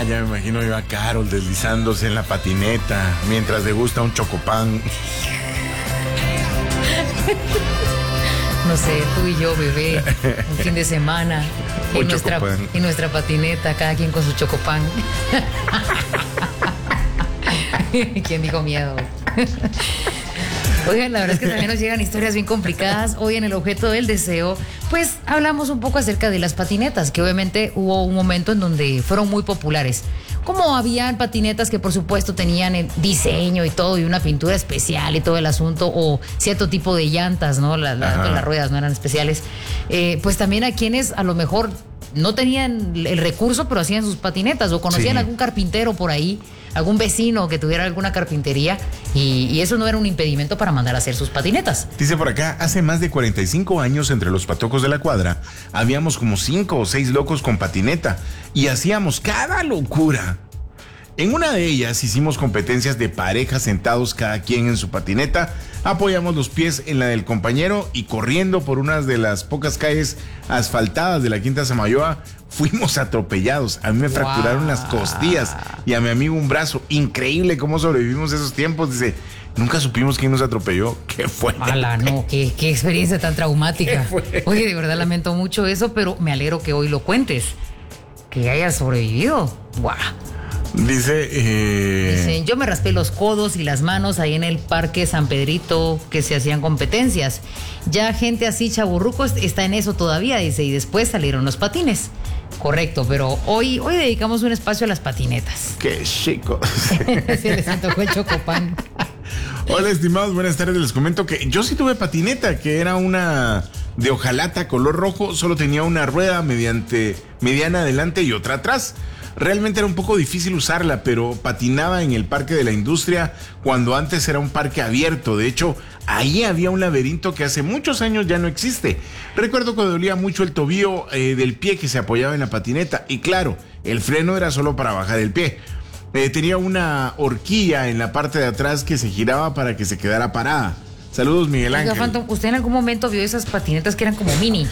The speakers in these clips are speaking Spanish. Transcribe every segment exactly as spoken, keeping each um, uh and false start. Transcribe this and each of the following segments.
ya me imagino yo a Carol deslizándose en la patineta mientras degusta un chocopán. No sé, tú y yo, bebé, un fin de semana, en nuestra, en nuestra patineta, cada quien con su chocopán. ¿Quién dijo miedo? Oigan, la verdad es que también nos llegan historias bien complicadas. Hoy en el objeto del deseo, pues hablamos un poco acerca de las patinetas, que obviamente hubo un momento en donde fueron muy populares. Como habían patinetas que por supuesto tenían el diseño y todo, y una pintura especial y todo el asunto, o cierto tipo de llantas, ¿no? La, la, las ruedas no eran especiales. Eh, pues también a quienes a lo mejor no tenían el recurso, pero hacían sus patinetas, o conocían sí. algún carpintero por ahí, algún vecino que tuviera alguna carpintería, y, y eso no era un impedimento para mandar a hacer sus patinetas. Dice por acá, hace más de cuarenta y cinco años entre los patocos de la cuadra, habíamos como cinco o seis locos con patineta, y hacíamos cada locura. En una de ellas hicimos competencias de parejas sentados cada quien en su patineta, apoyamos los pies en la del compañero y corriendo por una de las pocas calles asfaltadas de la Quinta Samayoa, fuimos atropellados. A mí me wow. fracturaron las costillas y a mi amigo un brazo. Increíble cómo sobrevivimos esos tiempos. Dice, nunca supimos quién nos atropelló. ¿Qué fue? Ala, no, qué, qué experiencia tan traumática. Oye, de verdad lamento mucho eso, pero me alegro que hoy lo cuentes, que hayas sobrevivido. Guau. Dice, eh... Dicen, yo me raspé los codos y las manos ahí en el Parque San Pedrito, que se hacían competencias. Ya gente así, chaburrucos, está en eso todavía, dice, y después salieron los patines. Correcto, pero hoy, hoy dedicamos un espacio a las patinetas. ¡Qué chico! Se les antojó el chocopán. Hola, estimados, buenas tardes. Les comento que yo sí tuve patineta, que era una de hojalata color rojo, solo tenía una rueda mediante, mediana adelante y otra atrás. Realmente era un poco difícil usarla, pero patinaba en el Parque de la Industria cuando antes era un parque abierto. De hecho, ahí había un laberinto que hace muchos años ya no existe. Recuerdo que dolía mucho el tobillo eh, del pie que se apoyaba en la patineta. Y claro, el freno era solo para bajar el pie. Eh, tenía una horquilla en la parte de atrás que se giraba para que se quedara parada. Saludos, Miguel Ángel. Oiga, Phantom, ¿usted en algún momento vio esas patinetas que eran como mini?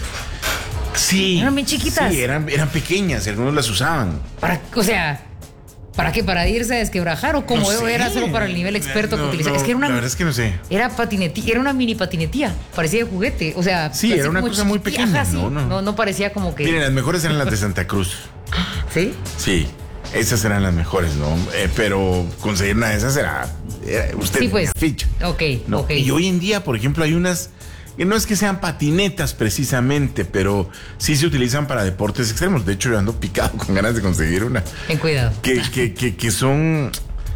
Sí. Eran bien chiquitas. Sí, eran, eran pequeñas, algunos las usaban. Para, o sea, ¿para qué? ¿Para irse a desquebrajar? ¿O como no era solo para el nivel experto no, que utilizaba? No, es que era una, la verdad es que no sé. Era patinetía, era una mini patinetía, parecía de juguete. O sea, sí, era una cosa muy pequeña. Ajá, sí. no, no. no, no parecía como que. Miren, las mejores eran las de Santa Cruz. ¿Sí? Sí. Esas eran las mejores, ¿no? Eh, pero conseguir una de esas era, era usted sí, pues. ficha. Ok, ¿no? ok. Y hoy en día, por ejemplo, hay unas que no es que sean patinetas precisamente, pero sí se utilizan para deportes extremos. De hecho, yo ando picado con ganas de conseguir una. Ten cuidado. Que, que, que, que son,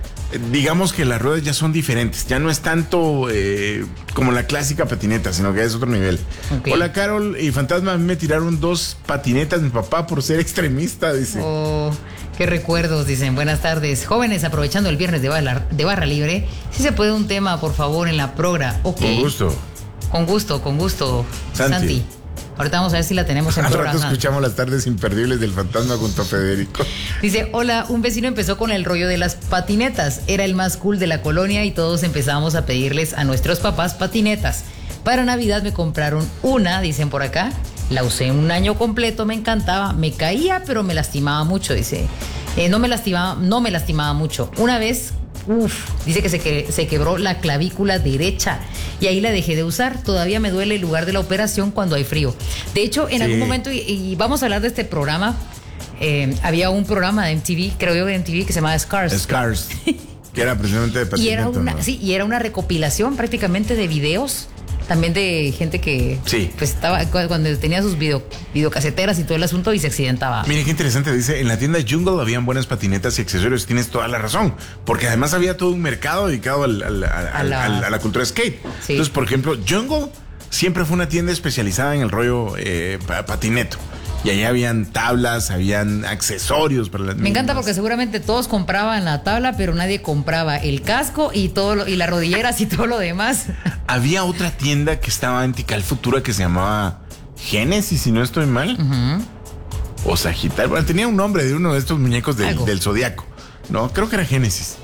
digamos que las ruedas ya son diferentes. Ya no es tanto eh, como la clásica patineta, sino que es otro nivel. Okay. Hola, Carol y Fantasma, a mí me tiraron dos patinetas mi papá por ser extremista, dice. Oh, qué recuerdos, dicen. Buenas tardes. Jóvenes, aprovechando el viernes de barra, de barra libre, si se puede un tema, por favor, en la progra. Okay. Con gusto. Con gusto, con gusto, Santi. Santi. Ahorita vamos a ver si la tenemos en Al programa. rato escuchamos las tardes imperdibles del Fantasma junto a Federico. Dice, hola, un vecino empezó con el rollo de las patinetas. Era el más cool de la colonia y todos empezamos a pedirles a nuestros papás patinetas. Para Navidad me compraron una, dicen por acá. La usé un año completo, me encantaba. Me caía, pero me lastimaba mucho, dice. Eh, no me lastimaba, no me lastimaba mucho. Una vez... Uf, dice que se, que se quebró la clavícula derecha y ahí la dejé de usar. Todavía me duele el lugar de la operación cuando hay frío. De hecho, en sí. algún momento, y, y vamos a hablar de este programa, eh, había un programa de M T V, creo yo de M T V, que se llamaba Scars. Scars, que era precisamente de patineta, y era una, ¿no? Sí, y era una recopilación prácticamente de videos, también de gente que sí. pues estaba cuando tenía sus video, videocaseteras y todo el asunto y se accidentaba. Mire qué interesante, dice, en la tienda Jungle habían buenas patinetas y accesorios. Tienes toda la razón, porque además había todo un mercado dedicado al, al, al, a, la, al, a la cultura skate. Sí. Entonces, por ejemplo, Jungle siempre fue una tienda especializada en el rollo eh, patineto. Y ahí habían tablas, habían accesorios para las Me encanta porque seguramente todos compraban la tabla, pero nadie compraba el casco y todo lo, y las rodilleras y todo lo demás. Había otra tienda que estaba en Tikal Futura que se llamaba Génesis, si no estoy mal. Uh-huh. O Sagitario. Bueno, tenía un nombre de uno de estos muñecos de, del Zodiaco, ¿no? Creo que era Génesis.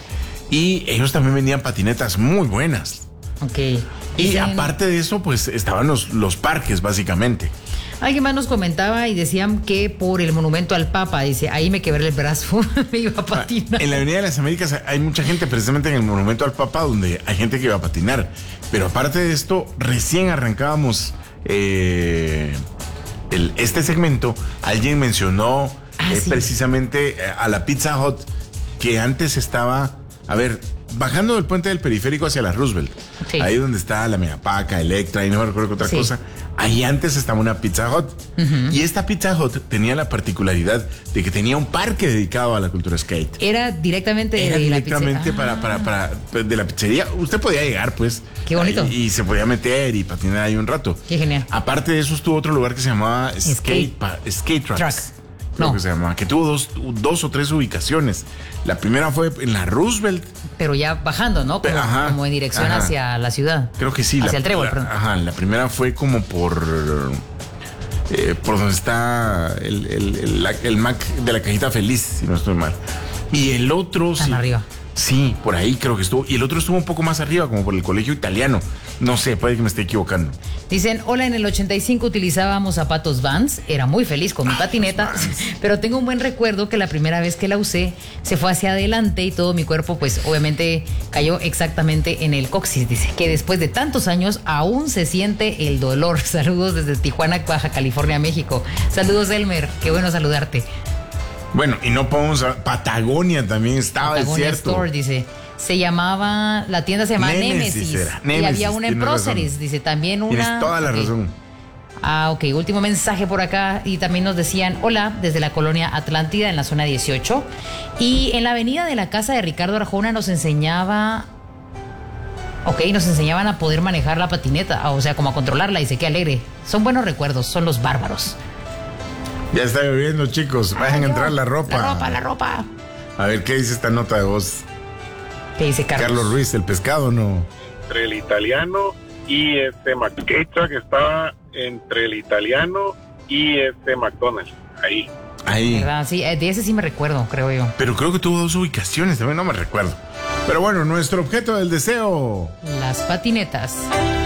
Y ellos también vendían patinetas muy buenas. Ok. Y ¿Sí? aparte de eso, pues estaban los, los parques, básicamente. Alguien más nos comentaba y decían que por el monumento al Papa, dice, ahí me quebré el brazo, me iba a patinar. En la Avenida de las Américas hay mucha gente, precisamente en el monumento al Papa, donde hay gente que iba a patinar. Pero aparte de esto, recién arrancábamos eh, el, este segmento. Alguien mencionó ah, eh, sí. precisamente eh, a la Pizza Hut, que antes estaba, a ver, bajando del puente del periférico hacia la Roosevelt, sí. Ahí donde está la Megapaca, Electra y no me recuerdo qué otra sí. cosa. Ahí antes estaba una Pizza Hut. Uh-huh. Y esta Pizza Hut tenía la particularidad de que tenía un parque dedicado a la cultura skate. Era directamente Era de directamente la para, para, para, para de la pizzería. Usted podía llegar, pues. Qué bonito. Y, y se podía meter y patinar ahí un rato. Qué genial. Aparte de eso, estuvo otro lugar que se llamaba Skate, Skate, pa, skate Tracks. Truck. Creo no. que se llamaba, que tuvo dos, dos o tres ubicaciones. La primera fue en la Roosevelt. Pero ya bajando, ¿no? Como, ajá, como en dirección ajá. hacia la ciudad. Creo que sí. Hacia la, el Trébol, la, perdón. Ajá, la primera fue como por... Eh, por donde está el, el, el, el Mac de la cajita feliz, si no estoy mal. Y el otro... Tan sí, arriba. Sí, por ahí creo que estuvo. Y el otro estuvo un poco más arriba, como por el colegio italiano. No sé, puede que me esté equivocando. Dicen, hola, en el ochenta y cinco utilizábamos zapatos Vans. Era muy feliz con mi ah, patineta. Pero tengo un buen recuerdo que la primera vez que la usé, se fue hacia adelante y todo mi cuerpo, pues, obviamente, cayó exactamente en el coxis. Dice que después de tantos años, aún se siente el dolor. Saludos desde Tijuana, Baja California, México. Saludos, Elmer. Qué bueno saludarte. Bueno, y no podemos... Patagonia también estaba, Patagonia es cierto. Store, dice. Se llamaba... La tienda se llamaba Némesis. Némesis, Némesis y había una en Próceres. Dice, también una... Tienes toda la okay. razón. Ah, ok. Último mensaje por acá. Y también nos decían, hola, desde la colonia Atlántida, en la zona dieciocho. Y en la avenida de la casa de Ricardo Arjona nos enseñaba... Ok, nos enseñaban a poder manejar la patineta. O sea, como a controlarla. Dice, qué alegre. Son buenos recuerdos. Son los bárbaros. Ya está lloviendo, chicos. Vayan a entrar la ropa. La ropa, la ropa. A ver, ¿qué dice esta nota de voz? ¿Qué dice Carlos? Carlos Ruiz, el pescado, ¿no? Entre el italiano y este McKeitcha, que estaba entre el italiano y este McDonald's. Ahí. Ahí. ¿Verdad? Sí, de ese sí me recuerdo, creo yo. Pero creo que tuvo dos ubicaciones, también no me recuerdo. Pero bueno, nuestro objeto del deseo. Las patinetas.